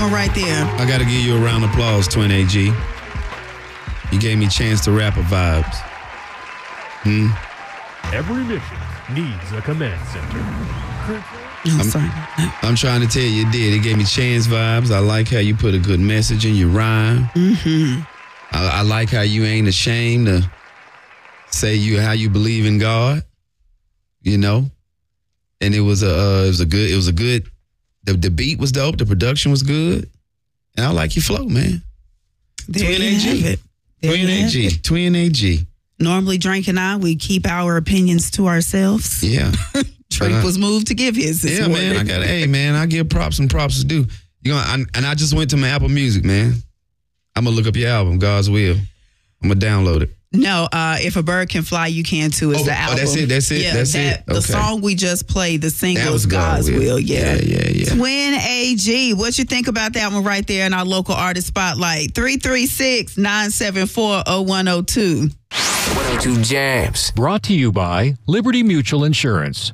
one right there. I got to give you a round of applause, Twin AG. You gave me a chance to rap a vibes. Every mission needs a command center. I'm trying to tell you it did. It gave me chance vibes. I like how you put a good message in your rhyme. Mm-hmm. I like how you ain't ashamed to say how you believe in God. You know, and it was a good. The beat was dope. The production was good, and I like your flow, man. Twin AG. Twin AG. Normally, Drake and I, we keep our opinions to ourselves. Yeah. Drake was moved to give his. Yeah, man. I give props and props is due. And I just went to my Apple Music, man. I'm gonna look up your album, God's Will. I'm gonna download it. No, If a Bird Can Fly, You Can Too is the album. That's it. Yeah, it. Okay. The song we just played, the single is God's Will. Yeah. Yeah. Twin AG, what you think about that one right there in our local artist spotlight? 336-974-0102. 102 Jams. Brought to you by Liberty Mutual Insurance.